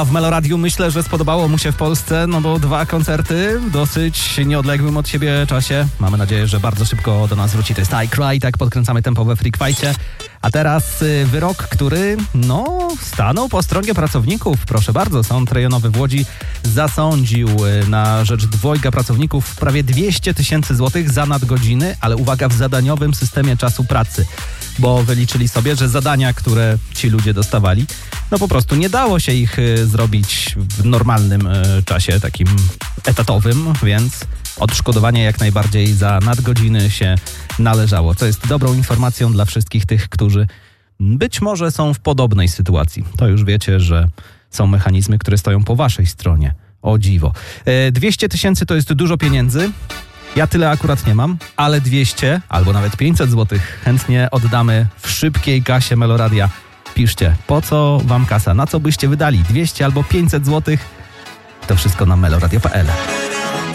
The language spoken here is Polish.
W Meloradiu myślę, że spodobało mu się w Polsce, no bo 2 koncerty w dosyć nieodległym od siebie czasie. Mamy nadzieję, że bardzo szybko do nas wróci. To jest I Cry, tak podkręcamy tempo we Freak Fightie. A teraz wyrok, który stanął po stronie pracowników. Proszę bardzo, Sąd Rejonowy w Łodzi zasądził na rzecz 2 pracowników prawie 200 000 złotych za nadgodziny, ale uwaga, w zadaniowym systemie czasu pracy. Bo wyliczyli sobie, że zadania, które ci ludzie dostawali, po prostu nie dało się ich zrobić w normalnym czasie, takim etatowym, więc odszkodowanie jak najbardziej za nadgodziny się należało. Co jest dobrą informacją dla wszystkich tych, którzy być może są w podobnej sytuacji. To już wiecie, że są mechanizmy, które stoją po waszej stronie. O dziwo. 200 000 to jest dużo pieniędzy. Ja tyle akurat nie mam, ale 200 albo nawet 500 zł chętnie oddamy w szybkiej kasie Meloradia. Piszcie, po co wam kasa, na co byście wydali 200 albo 500 zł? To wszystko na meloradio.pl.